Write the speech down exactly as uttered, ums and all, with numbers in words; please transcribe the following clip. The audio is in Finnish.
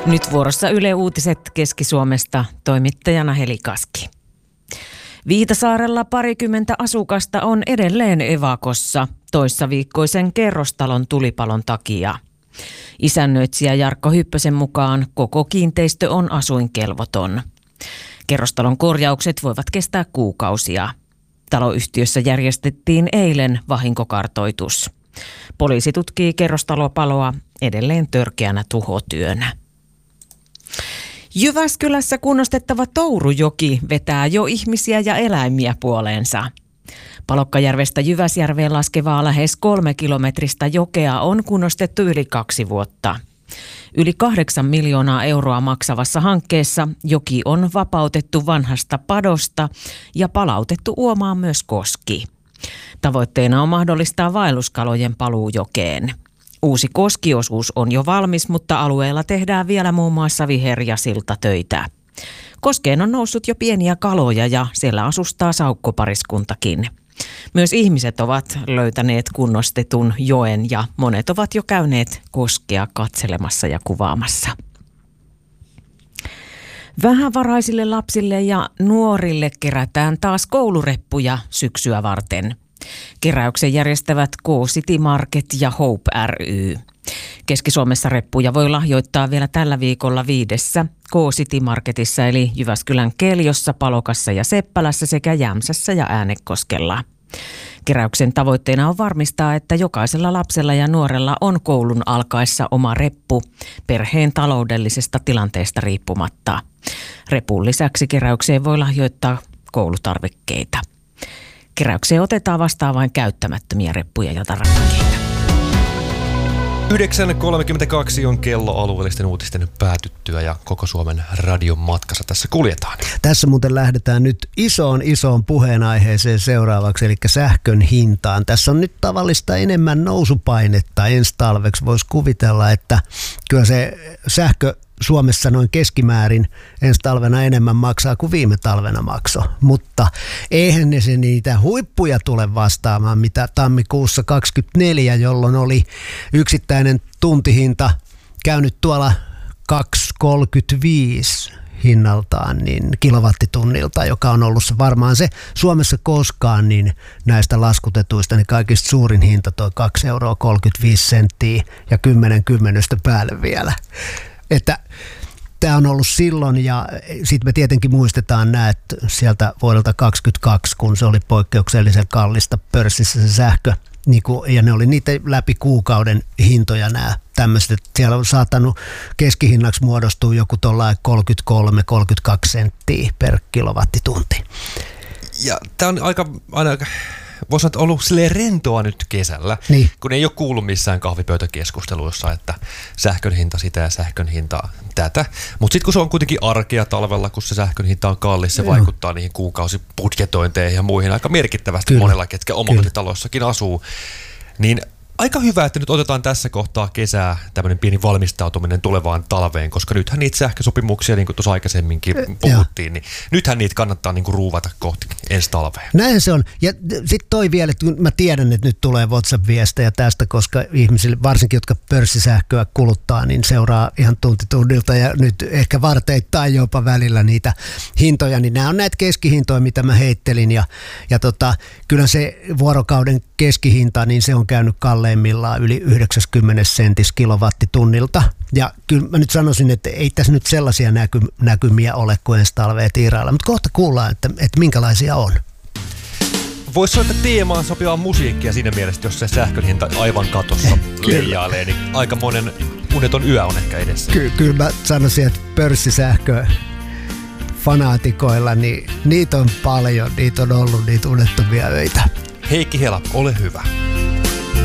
Nyt vuorossa Yle Uutiset Keski-Suomesta, toimittajana Heli Kaski. Viitasaarella parikymmentä asukasta on edelleen evakossa toissaviikkoisen kerrostalon tulipalon takia. Isännöitsijä Jarkko Hyppösen mukaan koko kiinteistö on asuinkelvoton. Kerrostalon korjaukset voivat kestää kuukausia. Taloyhtiössä järjestettiin eilen vahinkokartoitus. Poliisi tutkii kerrostalopaloa edelleen törkeänä tuhotyönä. Jyväskylässä kunnostettava Tourujoki vetää jo ihmisiä ja eläimiä puoleensa. Palokkajärvestä Jyväsjärveen laskevaa lähes kolme kilometristä jokea on kunnostettu yli kaksi vuotta. Yli kahdeksan miljoonaa euroa maksavassa hankkeessa joki on vapautettu vanhasta padosta ja palautettu uomaan myös koski. Tavoitteena on mahdollistaa vaelluskalojen paluu jokeen. Uusi koskiosuus on jo valmis, mutta alueella tehdään vielä muun muassa viher- ja siltatöitä. Koskeen on noussut jo pieniä kaloja ja siellä asustaa saukkopariskuntakin. Myös ihmiset ovat löytäneet kunnostetun joen ja monet ovat jo käyneet koskea katselemassa ja kuvaamassa. Vähävaraisille lapsille ja nuorille kerätään taas koulureppuja syksyä varten. Keräyksen järjestävät K-City Market ja Hope ry. Keski-Suomessa reppuja voi lahjoittaa vielä tällä viikolla viidessä K-City Marketissa eli Jyväskylän Keljossa, Palokassa ja Seppälässä sekä Jämsässä ja Äänekoskella. Keräyksen tavoitteena on varmistaa, että jokaisella lapsella ja nuorella on koulun alkaessa oma reppu perheen taloudellisesta tilanteesta riippumatta. Repun lisäksi keräykseen voi lahjoittaa koulutarvikkeita. Keräykseen otetaan vastaan vain käyttämättömiä reppuja ja tarvikkeita. yhdeksän kolmekymmentäkaksi on kello alueellisten uutisten päätyttyä ja koko Suomen radion matkassa tässä kuljetaan. Tässä muuten lähdetään nyt isoon isoon puheenaiheeseen seuraavaksi, eli sähkön hintaan. Tässä on nyt tavallista enemmän nousupainetta ensi talveksi. Voisi kuvitella, että kyllä se sähkö Suomessa noin keskimäärin ensi talvena enemmän maksaa kuin viime talvena maksoi, mutta eihän ne se niitä huippuja tule vastaamaan, mitä tammikuussa kaksikymmentäneljä, jolloin oli yksittäinen tuntihinta käynyt tuolla kaksi kolmekymmentäviisi hinnaltaan niin kilowattitunnilta, joka on ollut se varmaan se Suomessa koskaan niin näistä laskutetuista niin kaikista suurin hinta toi kaksi euroa kolmekymmentäviisi senttiä ja kymmenen kymmenystä päälle vielä. Että tämä on ollut silloin ja sitten me tietenkin muistetaan nämä, että sieltä vuodelta kaksikymmentäkaksi, kun se oli poikkeuksellisen kallista pörssissä se sähkö, niin kuin, ja ne oli niitä läpi kuukauden hintoja nämä tämmöiset, että siellä on saattanut keskihinnaksi muodostua joku tuollainen kolmekymmentäkolme kolmekymmentäkaksi senttiä per kilowattitunti. Ja tämä on aika, aina, voisi sanoa, että ollut silleen rentoa nyt kesällä, niin. Kun ei ole kuullut missään kahvipöytäkeskusteluissa, että sähkön hinta sitä ja sähkön hinta tätä. Mutta sitten kun se on kuitenkin arkea talvella, kun se sähkön hinta on kallis, se Joo. vaikuttaa niihin kuukausibudjetointeihin ja muihin aika merkittävästi Kyllä. monella, ketkä omakotitaloissakin asuu. Niin aika hyvä, että nyt otetaan tässä kohtaa kesää tämmöinen pieni valmistautuminen tulevaan talveen, koska nythän niitä sähkösopimuksia, niin kuin tuossa aikaisemminkin puhuttiin, niin nythän niitä kannattaa niin kuin ruuvata kohti ensi talveen. Näin se on. Ja sitten toi vielä, että mä tiedän, että nyt tulee WhatsApp-viestejä tästä, koska ihmisille, varsinkin jotka pörssisähköä kuluttaa, niin seuraa ihan tunti tunnilta ja nyt ehkä varteittain jopa välillä niitä hintoja, niin nämä on näitä keskihintoja, mitä mä heittelin ja, ja tota, kyllä se vuorokauden keskihinta, niin se on käynyt kalleimmillaan yli yhdeksänkymmentä sentis kilowattitunnilta. Ja kyllä mä nyt sanoisin, että ei tässä nyt sellaisia näky, näkymiä ole kuin ensi talvea tiirailla, mutta kohta kuullaan, että, että minkälaisia on. Voisi sanoa, että teemaan sopivaa musiikkia siinä mielessä, jos se sähkön hinta aivan katossa leijailee, niin aika monen uneton yö on ehkä edessä. Ky- kyllä mä sanoisin, että pörssisähkö fanaatikoilla, niin niitä on paljon, niitä on ollut niitä unettomia öitä. Heikki Hela, ole hyvä.